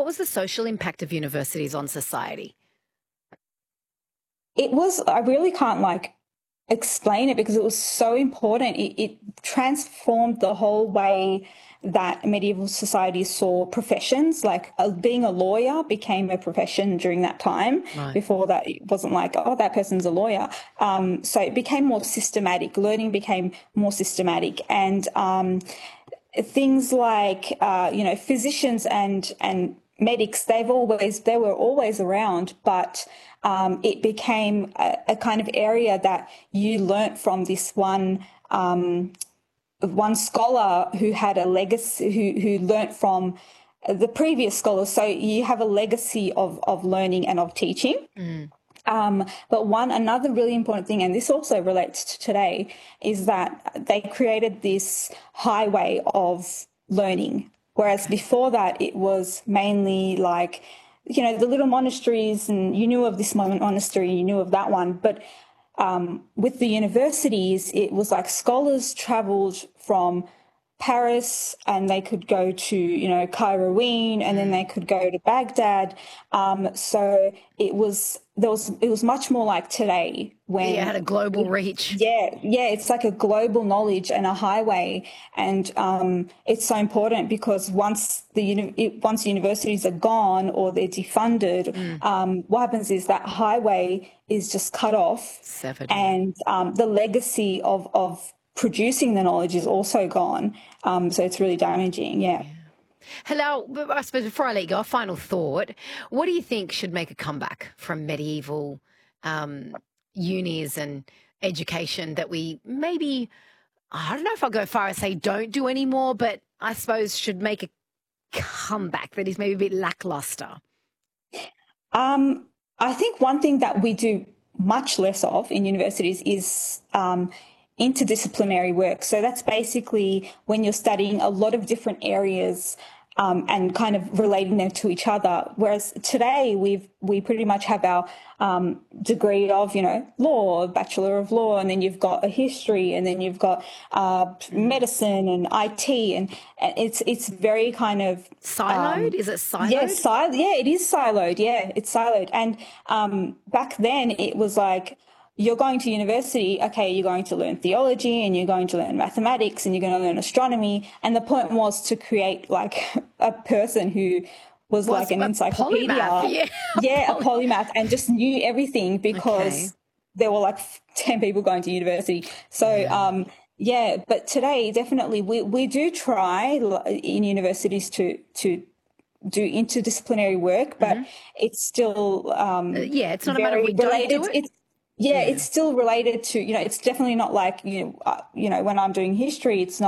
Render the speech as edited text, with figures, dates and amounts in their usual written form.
what was the social impact of universities on society? It was, I really can't explain it because it was so important. It transformed the whole way that medieval society saw professions. Like being a lawyer became a profession during that time. Right. Before that, it wasn't like, oh, that person's a lawyer. So it became more systematic. Learning became more systematic. And things like, physicians and medics, they were always around, but it became a kind of area that you learnt from this one scholar who had a legacy, who learnt from the previous scholars. So you have a legacy of learning and of teaching. But another really important thing, and this also relates to today, is that they created this highway of learning. Whereas before that, it was mainly like, the little monasteries, and you knew of this monastery, you knew of that one. But with the universities, it was like scholars travelled from Paris and they could go to, Kairouan, and then they could go to Baghdad. So it was much more like today when it had a global reach. Yeah, it's like a global knowledge and a highway, and it's so important because once universities are gone or they're defunded, what happens is that highway is just cut off, severed, and the legacy of producing the knowledge is also gone. So it's really damaging. Yeah. Hello, I suppose before I let you go, a final thought. What do you think should make a comeback from medieval unis and education that we maybe, I don't know if I'll go far as say don't do anymore, but I suppose should make a comeback that is maybe a bit lackluster? I think one thing that we do much less of in universities is interdisciplinary work. So that's basically when you're studying a lot of different areas and kind of relating them to each other. Whereas today we pretty much have our degree of, law, Bachelor of Law, and then you've got a history, and then you've got medicine and IT, and it's very kind of siloed. Is it siloed? Yes, it is siloed. Yeah, it's siloed. And back then it was like, you're going to university, okay, you're going to learn theology and you're going to learn mathematics and you're going to learn astronomy. And the point was to create like a person who was like an encyclopedia. Polymath, a polymath, and just knew everything because there were like 10 people going to university. So, but today definitely we do try in universities to do interdisciplinary work, but it's still it's not a matter of we don't do it. It's still related to, it's definitely not like, when I'm doing history, it's not